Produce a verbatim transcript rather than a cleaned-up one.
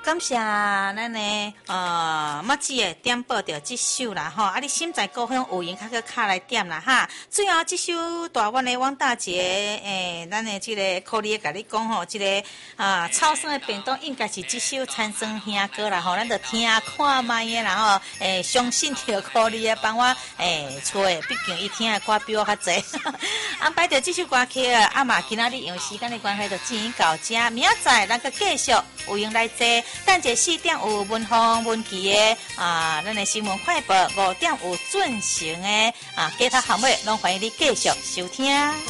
感谢咱的呃麦子的点播着这首啦吼，啊你心在高雄有闲较去卡来点啦哈。最后这首大湾的汪大姐诶，咱的这个可里甲你讲吼，这个啊超生的便当应该是这首参生兄歌啦吼，咱就听看卖的啦吼，诶相信着可里的帮我诶吹，毕竟伊听的歌比我较侪。安排着这首歌曲啊嘛，今仔日用时间的关系就进行到这，明仔载咱个继续有闲来坐。等者四点有文芳文琪的啊，咱的新闻快报；五点有准成的啊，其他项目拢欢迎你继续收听。